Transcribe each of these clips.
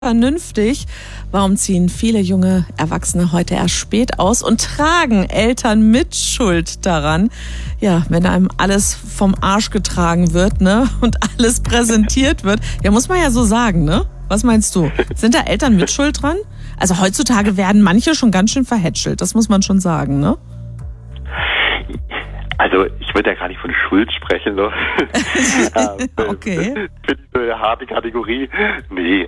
vernünftig. Warum ziehen viele junge Erwachsene heute erst spät aus und tragen Eltern mit Schuld daran? Ja, wenn einem alles vom Arsch getragen wird, ne, und alles präsentiert wird, ja, muss man ja so sagen, ne? Was meinst du? Sind da Eltern mit Schuld dran? Also heutzutage werden manche schon ganz schön verhätschelt, das muss man schon sagen, ne? Also ich würde ja gar nicht von Schuld sprechen, ne? Okay. Finde ich so eine harte Kategorie. Nee,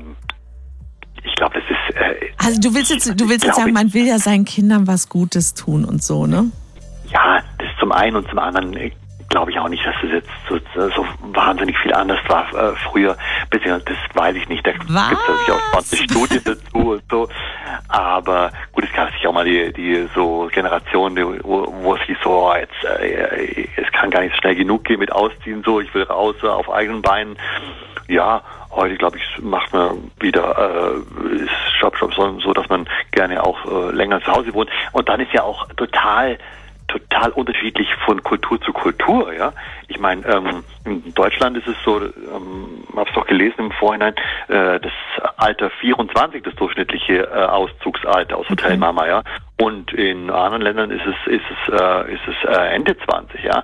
ich glaube, das ist... also du willst jetzt sagen, man will ja seinen Kindern was Gutes tun und so, ne? Ja, das zum einen und zum anderen glaube ich auch nicht, dass es jetzt so wahnsinnig viel anders war früher. Beziehungsweise, das weiß ich nicht. Da gibt es natürlich auch 20 Studien dazu und so. Aber gut, es gab sich auch mal die so Generation, wo es hieß so, es kann gar nicht schnell genug gehen mit Ausziehen, so, ich will raus auf eigenen Beinen. Ja, heute, glaube ich, macht man wieder Job so, dass man gerne auch länger zu Hause wohnt. Und dann ist ja auch total unterschiedlich von Kultur zu Kultur, ja. Ich meine, in Deutschland ist es so, hab's doch gelesen im Vorhinein, das Alter 24, das durchschnittliche Auszugsalter aus Hotel Mama, ja. Und in anderen Ländern ist es Ende 20, ja.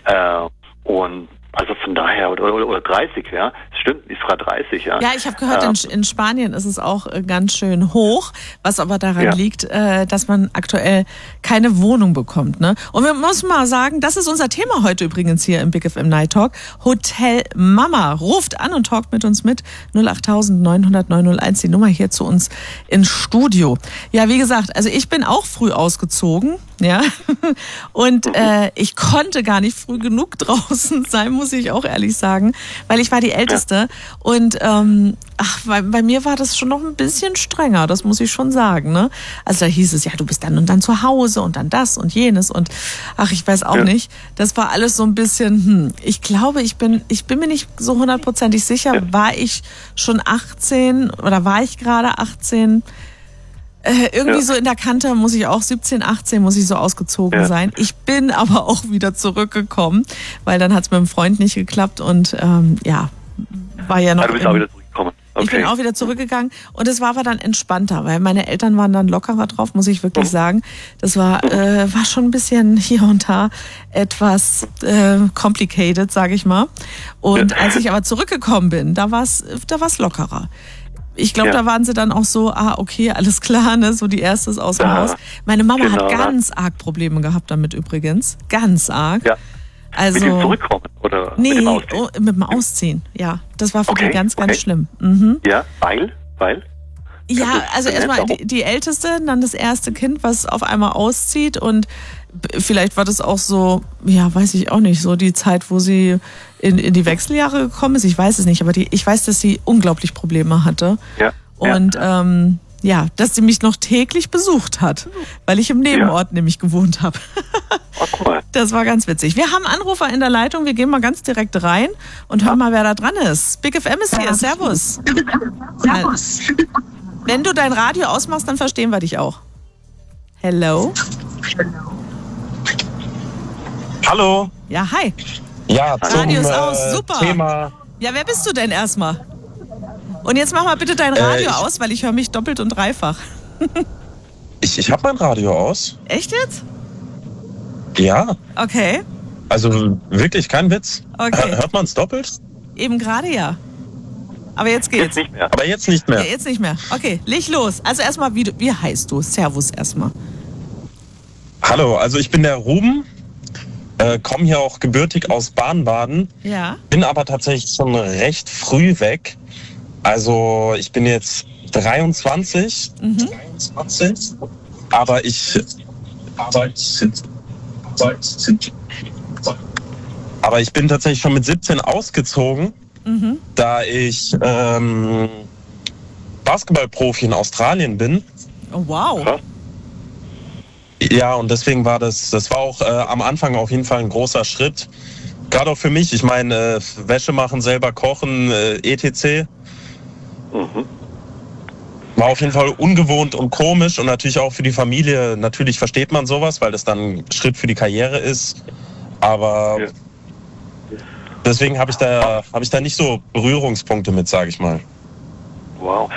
Und also von daher, oder 30, ja. Das stimmt, ist gerade 30, ja. Ja, ich habe gehört, in Spanien ist es auch ganz schön hoch, was aber daran liegt, dass man aktuell keine Wohnung bekommt, ne? Und wir müssen mal sagen, das ist unser Thema heute übrigens hier im Big FM Night Talk. Hotel Mama. Ruft an und talkt mit uns mit 08000 900 901, die Nummer hier zu uns ins Studio. Ja, wie gesagt, also ich bin auch früh ausgezogen, ja. Und ich konnte gar nicht früh genug draußen sein, muss ich auch ehrlich sagen, weil ich war die Älteste und bei mir war das schon noch ein bisschen strenger, das muss ich schon sagen, ne? Also da hieß es, ja, du bist dann und dann zu Hause und dann das und jenes und ich weiß auch nicht, das war alles so ein bisschen, ich glaube, ich bin mir nicht so 100%ig sicher, war ich schon 18 oder war ich gerade 18? Irgendwie so in der Kante muss ich auch 17, 18 muss ich so ausgezogen sein. Ich bin aber auch wieder zurückgekommen, weil dann hat es mit dem Freund nicht geklappt und war ja noch... Du bist auch wieder zurückgekommen. Okay. Ich bin auch wieder zurückgegangen und es war aber dann entspannter, weil meine Eltern waren dann lockerer drauf, muss ich wirklich sagen. Das war schon ein bisschen hier und da etwas complicated, sage ich mal. Und als ich aber zurückgekommen bin, da war's lockerer. Ich glaube, da waren sie dann auch so, okay, alles klar, ne, so die erste ist aus dem Haus. Meine Mama hat ganz arg Probleme gehabt damit übrigens, ganz arg. Ja. Also, mit dem Zurückkommen oder nee, mit dem Ausziehen? Mit dem Ausziehen, ja. Das war für die ganz schlimm. Ja, weil? Ja, also erstmal die Älteste, dann das erste Kind, was auf einmal auszieht und vielleicht war das auch so, ja, weiß ich auch nicht, so die Zeit, wo sie in die Wechseljahre gekommen ist. Ich weiß es nicht, aber ich weiß, dass sie unglaublich Probleme hatte. Ja. Und dass sie mich noch täglich besucht hat, weil ich im Nebenort nämlich gewohnt habe. Cool. Das war ganz witzig. Wir haben Anrufer in der Leitung, wir gehen mal ganz direkt rein und hören mal, wer da dran ist. Big FM ist hier, servus. Servus. Wenn du dein Radio ausmachst, dann verstehen wir dich auch. Hello? Hallo. Ja, hi. Ja, Radio ist aus, super. Thema. Ja, wer bist du denn erstmal? Und jetzt mach mal bitte dein Radio aus, weil ich höre mich doppelt und dreifach. Ich habe mein Radio aus. Echt jetzt? Ja. Okay. Also wirklich kein Witz. Okay. Hört man es doppelt? Eben gerade ja. Aber jetzt geht's. Jetzt nicht mehr. Aber jetzt nicht mehr. Ja, jetzt nicht mehr. Okay, leg los. Also erstmal, wie heißt du? Servus erstmal. Hallo, also ich bin der Ruben. Komme hier auch gebürtig aus Baden-Baden. Ja. Bin aber tatsächlich schon recht früh weg. Also ich bin jetzt 23. 23. Aber ich bin tatsächlich schon mit 17 ausgezogen, da ich Basketballprofi in Australien bin. Oh, wow. Krass. Ja, und deswegen war das war auch am Anfang auf jeden Fall ein großer Schritt. Gerade auch für mich, ich meine, Wäsche machen, selber kochen, etc. War auf jeden Fall ungewohnt und komisch und natürlich auch für die Familie. Natürlich versteht man sowas, weil das dann ein Schritt für die Karriere ist. Aber deswegen habe ich da nicht so Berührungspunkte mit, sage ich mal. Wow.